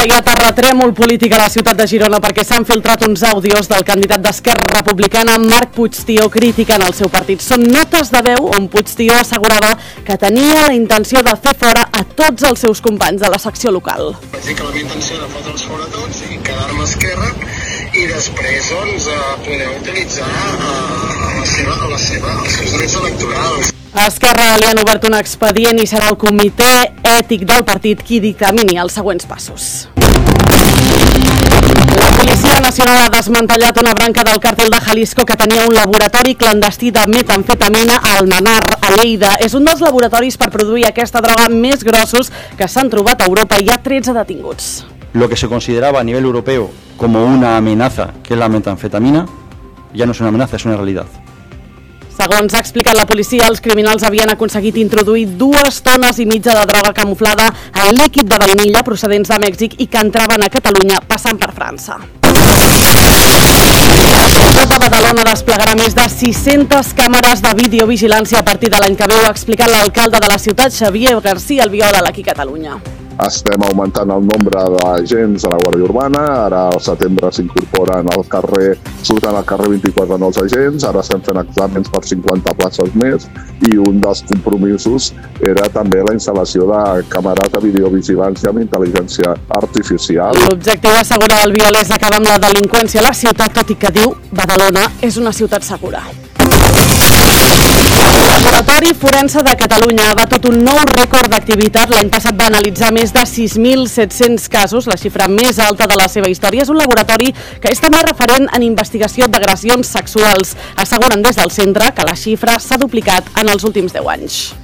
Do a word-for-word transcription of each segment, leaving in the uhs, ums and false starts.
hi ha terratrèmol polític a la ciutat de Girona perquè s'han filtrat uns àudios del candidat d'Esquerra Republicana, Marc Puigtió, criticant el seu partit. Són notes de veu on Puigtió assegurava que tenia la intenció de fer fora a tots els seus companys de la secció local. Vaig dir que la meva intenció de fotre'ls fora a tots i quedar-me a Esquerra i després doncs, poder utilitzar a la seva, a la seva, els seus drets electorals. A Esquerra li han obert un expedient i serà el comitè ètic del partit qui dictamini els següents passos. La Policia Nacional ha desmantellat una branca del càrtel de Jalisco que tenia un laboratori clandestí de metamfetamina a Almenar, a Lleida. És un dels laboratoris per produir aquesta droga més grossos que s'han trobat a Europa i hi ha tretze detinguts. Lo que se consideraba a nivel europeo como una amenaza, que es la metanfetamina, ya no es una amenaza, es una realidad. Segons ha explicat la policia, els criminals havien aconseguit introduir dues tones i mitja de droga camuflada en líquid de vainilla procedents de Mèxic i que entraven a Catalunya passant per França. La ciutat de Badalona desplegarà més de sis-centes càmeres de videovigilància a partir de l'any que ve, ho ha explicat l'alcalde de la ciutat, Xavier García Albiol, aquí a Catalunya. Estem augmentant el nombre d'agents a la Guàrdia Urbana, ara al setembre s'incorporen al carrer, surten al carrer vint-i-quatre nous agents, ara estem fent exàmens per cinquanta places més i un dels compromisos era també la instal·lació de càmeres de videovigilància amb intel·ligència artificial. L'objectiu, assegura Albiol, és acabar amb la delinqüència a la ciutat, tot i que diu Badalona és una ciutat segura. El Laboratori Forense de Catalunya ha batut un nou rècord d'activitat. L'any passat va analitzar més de sis mil set-cents casos, la xifra més alta de la seva història. És un laboratori que és també referent en investigació d'agressions sexuals. Asseguren des del centre que la xifra s'ha duplicat en els últims deu anys.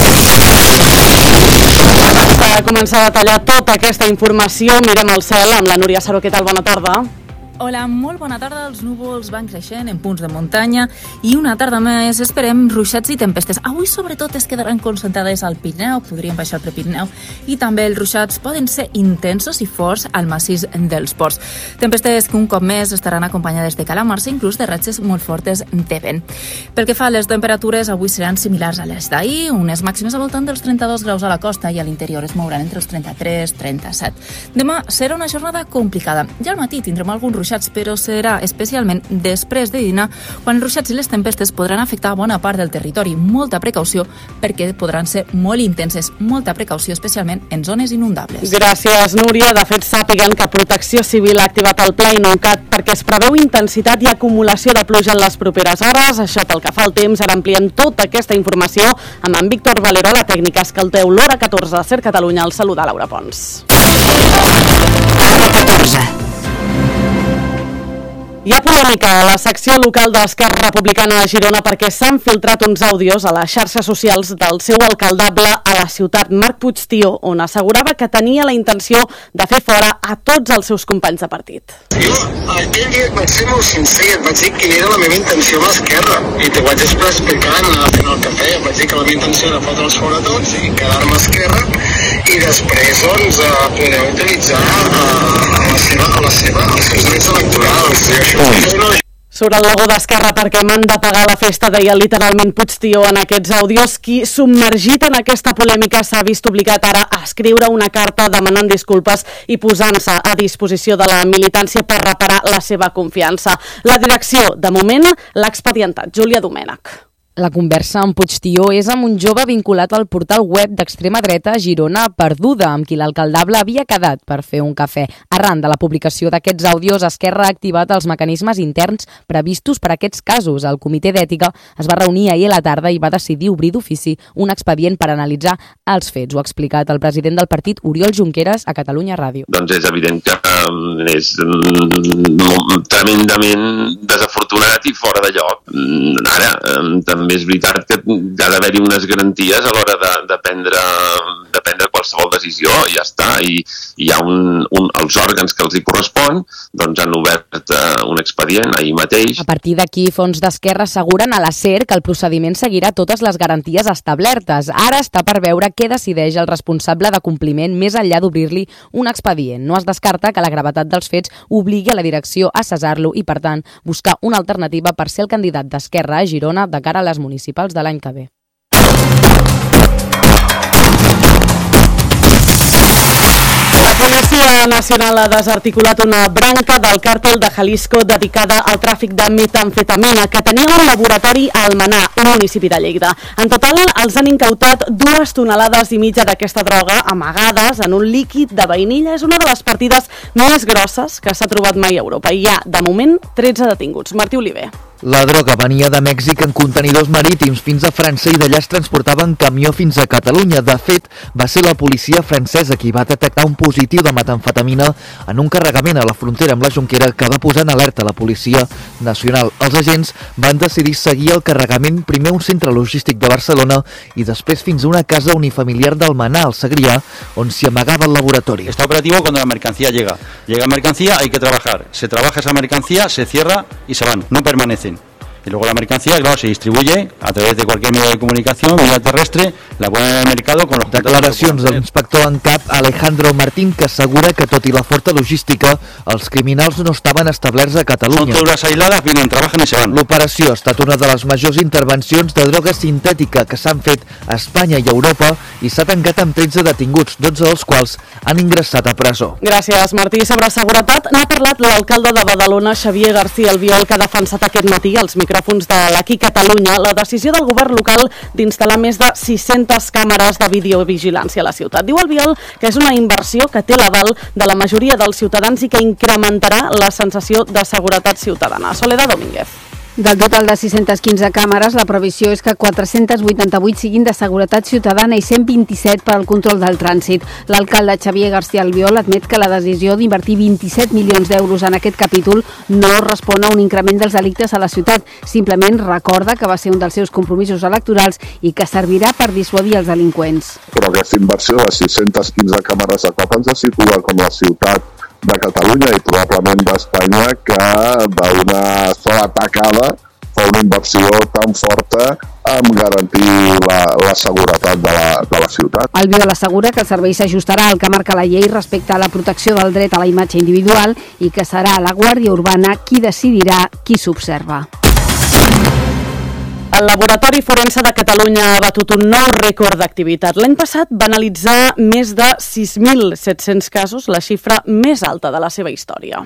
Per començar a detallar tota aquesta informació, mirem al cel amb la Núria Saró. Què tal? Bona tarda. Hola, molt bona tarda. Els núvols van creixent en punts de muntanya i una tarda més esperem ruixats i tempestes. Avui sobretot es quedaran concentrades al Pirineu, podrien baixar al Prepirineu, i també els ruixats poden ser intensos i forts al massís dels Ports. Tempestes que un cop més estaran acompanyades de calamars i inclús de ratxes molt fortes de vent. Pel que fa a les temperatures, avui seran similars a les d'ahir, unes màximes al voltant dels trenta-dos graus a la costa i a l'interior es mouran entre els trenta-tres i trenta-set. Demà serà una jornada complicada. Ja al matí tindrem algun ruixat, però serà especialment després de dinar quan els ruixats i les tempestes podran afectar bona part del territori. Molta precaució perquè podran ser molt intenses. Molta precaució especialment en zones inundables. Gràcies, Núria. De fet, sàpiguen que Protecció Civil ha activat el Pla Inuncat perquè es preveu intensitat i acumulació de pluja en les properes hores. Això pel que fa al temps. Ara ampliem tota aquesta informació amb en Víctor Valero, la tècnica. Escolteu l'Hora catorze de Ser Catalunya. El saluda Laura Pons. Hora catorze. Hi ha polèmica a la secció local d'Esquerra Republicana de Girona perquè s'han filtrat uns àudios a les xarxes socials del seu alcaldable a la ciutat, Marc Puigtió, on assegurava que tenia la intenció de fer fora a tots els seus companys de partit. Jo aquell dia et vaig ser molt sincer i et vaig dir quina era la meva intenció amb l'Esquerra i t'ho vaig explicar anant fent el cafè. Em vaig dir que la meva intenció era fotre'ls fora a tots i quedar-me a Esquerra i després doncs, poder utilitzar a la seva, a la seva, els seus drets electorals. Surt el logo d'Esquerra perquè m'han de pagar la festa, deia literalment Puigtió en aquests àudios. Qui, submergit en aquesta polèmica, s'ha vist obligat ara a escriure una carta demanant disculpes i posant-se a disposició de la militància per reparar la seva confiança. La direcció, de moment, l'ha expedientat Júlia Domènech. La conversa amb Puigtió és amb un jove vinculat al portal web d'extrema dreta Girona Perduda, amb qui l'alcaldable havia quedat per fer un cafè. Arran de la publicació d'aquests àudios, Esquerra ha activat els mecanismes interns previstos per a aquests casos. El comitè d'ètica es va reunir ahir a la tarda i va decidir obrir d'ofici un expedient per analitzar els fets. Ho ha explicat el president del partit, Oriol Junqueras, a Catalunya Ràdio. Doncs és evident que és tremendament desafortunat i fora de lloc. Ara, també és veritat que ha d'haver-hi unes garanties a l'hora de, de, prendre, de prendre qualsevol decisió, i ja està. I hi ha un, un, els òrgans que els hi correspon doncs han obert uh, un expedient ahir mateix. A partir d'aquí, Fons d'Esquerra asseguren a la SER que el procediment seguirà totes les garanties establertes. Ara està per veure què decideix el responsable de compliment més enllà d'obrir-li un expedient. No es descarta que la gravetat dels fets obligui a la direcció a cessar-lo i, per tant, buscar una alternativa per ser el candidat d'Esquerra a Girona de cara a les municipals de l'any que ve. La policia Guàrdia Nacional ha desarticulat una branca del càrtel de Jalisco dedicada al tràfic de metamfetamina que tenia un laboratori a Almenar, un municipi de Lleida. En total, els han incautat dues tonelades i mitja d'aquesta droga amagades en un líquid de vainilla. És una de les partides més grosses que s'ha trobat mai a Europa. Hi ha, de moment, tretze detinguts. Martí Oliver. La droga venia de Mèxic en contenidors marítims fins a França i d'allà es transportava en camió fins a Catalunya. De fet, va ser la policia francesa qui va detectar un positiu de metamfetamina en un carregament a la frontera amb la Jonquera que va posar en alerta la policia nacional. Els agents van decidir seguir el carregament primer a un centre logístic de Barcelona i després fins a una casa unifamiliar d'Almenar, al Segrià, on s'hi amagava el laboratori. Está operativo cuando la mercancía llega. Llega mercancía, hay que trabajar. Se trabaja esa mercancía, se cierra y se van, no permanecen. Y luego la mercancía, claro, se distribuye a través de cualquier medio de comunicación, vía terrestre, la ponen en el mercado con los... Declaracions de l'inspector en cap Alejandro Martín, que assegura que tot i la forta logística, els criminals no estaven establerts a Catalunya. Son todas aisladas, vienen, trabajan y se van. L'operació ha estat una de les majors intervencions de droga sintètica que s'han fet a Espanya i a Europa i s'ha tancat amb tretze detinguts, dotze dels quals han ingressat a presó. Gràcies, Martí. Sobre seguretat n'ha parlat l'alcalde de Badalona, Xavier García Albiol, que ha defensat aquest matí als micròfons de l'Aquí Catalunya la decisió del govern local d'instal·lar més de sis-centes càmeres de videovigilància a la ciutat. Diu Albiol que és una inversió que té l'aval de la majoria dels ciutadans i que incrementarà la sensació de seguretat ciutadana. Soledad Domínguez. Del total de sis-centes quinze càmeres, la previsió és que quatre-cents vuitanta-vuit siguin de seguretat ciutadana i cent vint-i-set per al control del trànsit. L'alcalde Xavier García Albiol admet que la decisió d'invertir vint-i-set milions d'euros en aquest capítol no respon a un increment dels delictes a la ciutat. Simplement recorda que va ser un dels seus compromisos electorals i que servirà per dissuadir els delinqüents. Però aquesta inversió de sis-centes quinze càmeres de cop ens situa com la ciutat de Catalunya i probablement d'Espanya que d'una sola tacada fa una inversió tan forta amb garantir la, la seguretat de la, de la ciutat. Albiol assegura que el servei s'ajustarà al que marca la llei respecte a la protecció del dret a la imatge individual i que serà la Guàrdia Urbana qui decidirà qui s'observa. El Laboratori Forense de Catalunya ha batut un nou rècord d'activitat. L'any passat va analitzar més de sis mil set-cents casos, la xifra més alta de la seva història.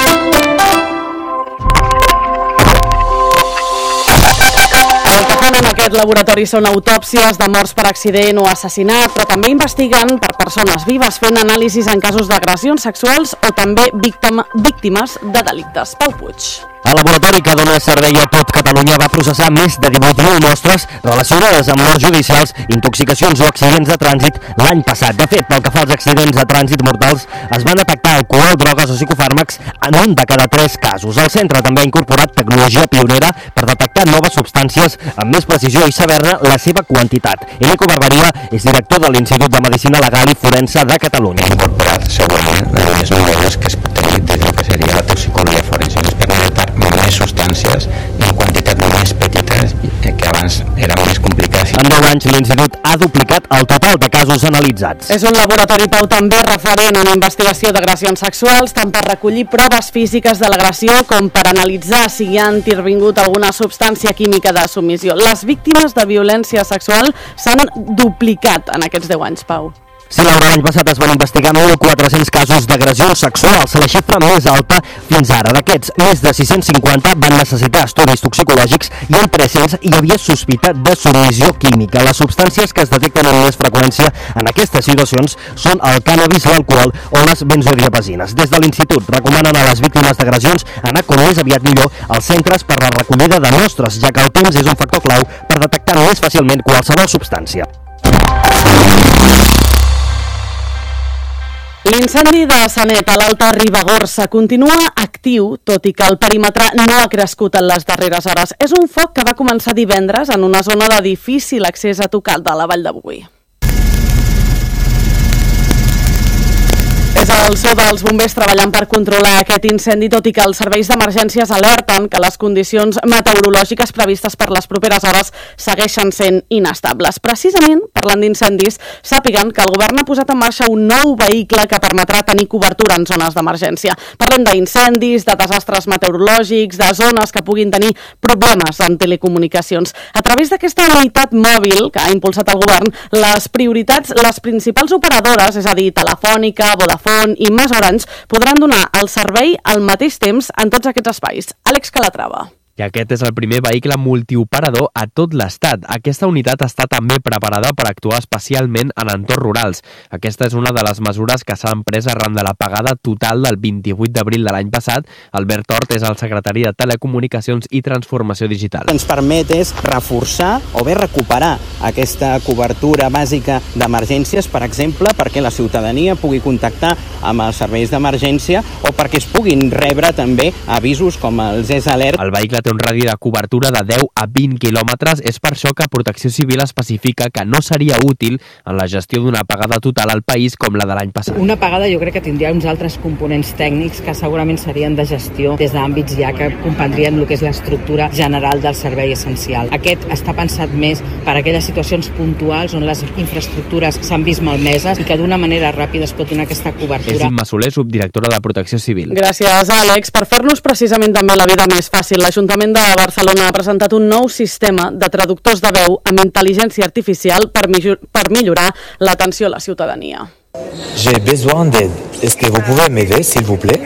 El que fan en aquest laboratori són autòpsies de morts per accident o assassinat, però també investiguen per persones vives, fent anàlisis en casos d'agressions sexuals o també víctimes de delictes. Pau Puig. El laboratori que dona servei a tot Catalunya va processar més de divuit mil mostres relacionades amb morts judicials, intoxicacions o accidents de trànsit l'any passat. De fet, pel que fa als accidents de trànsit mortals, es van detectar alcohol, drogues o psicofàrmacs en un de cada tres casos. El centre també ha incorporat tecnologia pionera per detectar noves substàncies amb més precisió i saber-ne la seva quantitat. Enrico Barberia és director de l'Institut de Medicina Legal i Forense de Catalunya. Hem incorporat segurament les novetats que es pot tenir des del que seria la toxicologia forense. Ens permet detectar més substàncies en quantitats més petites que abans eren més complicades. En deu anys l'Institut ha duplicat el total de casos analitzats. És un laboratori, Pau, també referent en investigació d'agressions sexuals, tant per recollir proves físiques de l'agressió com per analitzar si hi ha intervingut alguna substància química de submissió. Les víctimes de violència sexual s'han duplicat en aquests deu anys, Pau. Sí, Laura, l'any passat es van investigar mil quatre-cents casos d'agressions sexuals, la xifra més alta fins ara. D'aquests, més de sis-cents cinquanta van necessitar estudis toxicològics i en tres-cents hi havia sospita de submissió química. Les substàncies que es detecten amb més freqüència en aquestes situacions són el cànnabis, l'alcohol o les benzodiazepines. Des de l'Institut recomanen a les víctimes d'agressions anar com més aviat millor als centres per la recollida de mostres, ja que el temps és un factor clau per detectar més fàcilment qualsevol substància. L'incendi de Sanet a l'Alta Ribagorça continua actiu, tot i que el perímetre no ha crescut en les darreres hores. És un foc que va començar divendres en una zona de difícil accés a tocar de la Vall de Boí. És el so dels bombers treballant per controlar aquest incendi, tot i que els serveis d'emergències alerten que les condicions meteorològiques previstes per les properes hores segueixen sent inestables. Precisament, parlant d'incendis, sàpiguen que el govern ha posat en marxa un nou vehicle que permetrà tenir cobertura en zones d'emergència. Parlem d'incendis, de desastres meteorològics, de zones que puguin tenir problemes en telecomunicacions. A través d'aquesta unitat mòbil que ha impulsat el govern, les prioritats, les principals operadores, és a dir, Telefònica, Vodafone Ajuntament i Mas Orange podran donar el servei al mateix temps en tots aquests espais. Àlex Calatrava. I aquest és el primer vehicle multioperador a tot l'Estat. Aquesta unitat està també preparada per actuar especialment en entorns rurals. Aquesta és una de les mesures que s'han pres arran de la pagada total del vint-i-vuit d'abril de l'any passat. Albert Hort és el secretari de Telecomunicacions i Transformació Digital. Ens permet és reforçar o bé recuperar aquesta cobertura bàsica d'emergències, per exemple, perquè la ciutadania pugui contactar amb els serveis d'emergència o perquè es puguin rebre també avisos com els E S Alert. El vehicle té un radi de cobertura de deu a vint quilòmetres. És per això que Protecció Civil especifica que no seria útil en la gestió d'una apagada total al país com la de l'any passat. Una apagada jo crec que tindria uns altres components tècnics que segurament serien de gestió des d'àmbits ja que comprendrien el que és l'estructura general del servei essencial. Aquest està pensat més per a aquelles situacions puntuals on les infraestructures s'han vist malmeses i que d'una manera ràpida es pot donar aquesta cobertura. És Imma Soler, subdirectora de Protecció Civil. Gràcies, Àlex. Per fer-nos precisament també la vida més fàcil, l'Ajuntament de Barcelona ha presentat un nou sistema de traductors de veu amb intel·ligència artificial per, per millorar l'atenció a la ciutadania. J'ai besoin d'aide. Est-ce que vous pouvez m'aider, s'il vous plaît?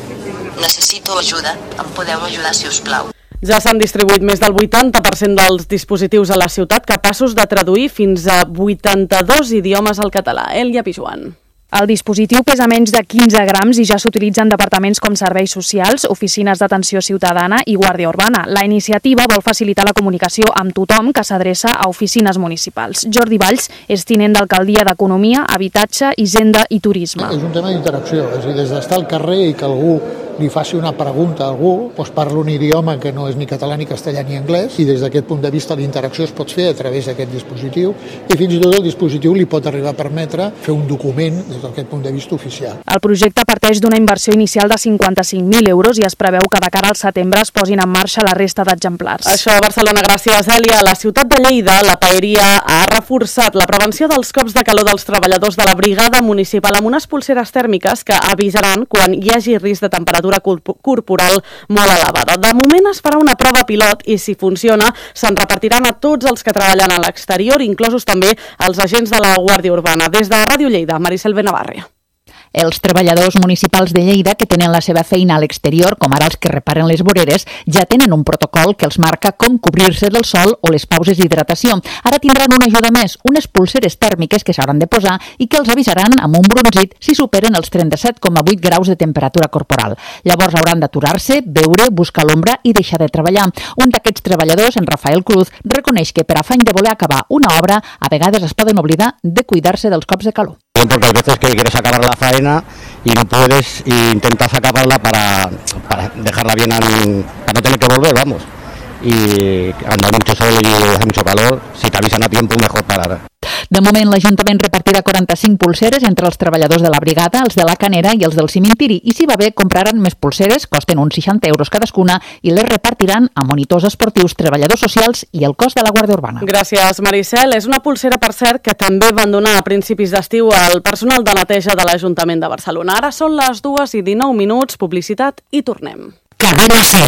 Necessito ajuda. Em podeu ajudar, si us plau? Ja s'han distribuït més del vuitanta per cent dels dispositius a la ciutat capaços de traduir fins a vuitanta-dos idiomes al català. Elia Pijuan. El dispositiu pesa menys de quinze grams i ja s'utilitza en departaments com serveis socials, oficines d'atenció ciutadana i guàrdia urbana. La iniciativa vol facilitar la comunicació amb tothom que s'adreça a oficines municipals. Jordi Valls és tinent d'alcaldia d'Economia, Habitatge, Hisenda i Turisme. És un tema d'interacció, és a dir, des d'estar al carrer i que algú li faci una pregunta a algú, doncs parla un idioma que no és ni català, ni castellà, ni anglès, i des d'aquest punt de vista la interacció es pot fer a través d'aquest dispositiu, i fins i tot el dispositiu li pot arribar a permetre fer un document des d'aquest punt de vista oficial. El projecte parteix d'una inversió inicial de cinquanta-cinc mil euros i es preveu que de cara al setembre es posin en marxa la resta d'exemplars. Això a Barcelona, gràcies, Èlia. A la ciutat de Lleida, la Paeria ha reforçat la prevenció dels cops de calor dels treballadors de la brigada municipal amb unes pulseres tèrmiques que avisaran quan hi hagi risc de temperatura corporal molt elevada. De moment es farà una prova pilot i, si funciona, se'n repartiran a tots els que treballen a l'exterior, inclosos també els agents de la Guàrdia Urbana. Des de Ràdio Lleida, Maricel Benavarri. Els treballadors municipals de Lleida que tenen la seva feina a l'exterior, com ara els que reparen les voreres, ja tenen un protocol que els marca com cobrir-se del sol o les pauses d'hidratació. Ara tindran una ajuda més, unes pulseres tèrmiques que s'hauran de posar i que els avisaran amb un bronzit si superen els trenta-set coma vuit graus de temperatura corporal. Llavors hauran d'aturar-se, beure, buscar l'ombra i deixar de treballar. Un d'aquests treballadors, en Rafael Cruz, reconeix que per afany de voler acabar una obra, a vegades es poden oblidar de cuidar-se dels cops de calor. Porque hay veces que quieres acabar la faena y no puedes e intentas acabarla para, para dejarla bien, en, para no tener que volver, vamos. Y cuando hay mucho sol y hace mucho calor, si te avisan a tiempo, mejor parar. De moment, l'Ajuntament repartirà quaranta-cinc pulseres entre els treballadors de la brigada, els de la canera i els del cimentiri. I si va bé, compraran més pulseres, costen uns seixanta euros cadascuna, i les repartiran a monitors esportius, treballadors socials i el cos de la Guàrdia Urbana. Gràcies, Maricel. És una pulsera, per cert, que també van donar a principis d'estiu al personal de neteja de l'Ajuntament de Barcelona. Ara són les dues i dinou minuts, publicitat i tornem. Cadena Ser.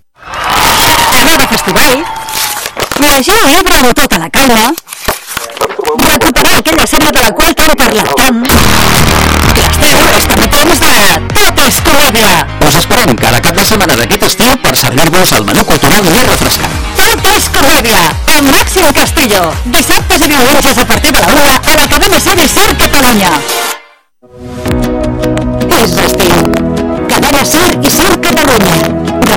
Cada festival, llegir l'obra amb tota la calma, recuperar aquella sèrie de la qual t'hem parlat tant. L'Esteu està a temps de Tot és Comèdia. Us esperem cada cap de setmana d'aquest estiu per servir-vos el menú cultural més refrescant. Tot és Comèdia, amb Màxim Castillo. Dissabtes i diumenges a partir de la una a la cadena Ser i Ser Catalunya. És estiu. Cadena Ser i Ser Catalunya.